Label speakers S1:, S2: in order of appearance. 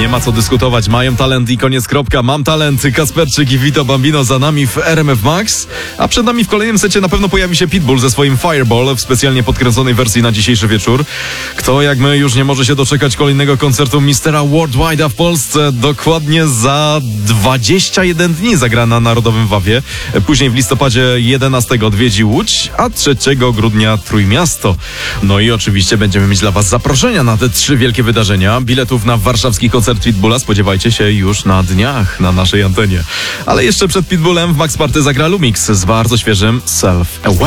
S1: Nie ma co dyskutować, mają talent i koniec, kropka. Mam talent, Kasperczyk i Vito Bambino za nami w RMF Max, a przed nami w kolejnym secie na pewno pojawi się Pitbull ze swoim Fireball w specjalnie podkręconej wersji na dzisiejszy wieczór. Kto jak my już nie może się doczekać kolejnego koncertu Mistera Worldwide'a w Polsce. Dokładnie za 21 dni zagra na Narodowym Wawie. Później w listopadzie 11 odwiedzi Łódź, a 3 grudnia Trójmiasto. No i oczywiście będziemy mieć dla Was zaproszenia na te 3 wielkie wydarzenia. Biletów na warszawski koncert Pitbulla spodziewajcie się już na dniach na naszej antenie. Ale jeszcze przed Pitbullem w Max Party zagra Lumix z bardzo świeżym Self Aware.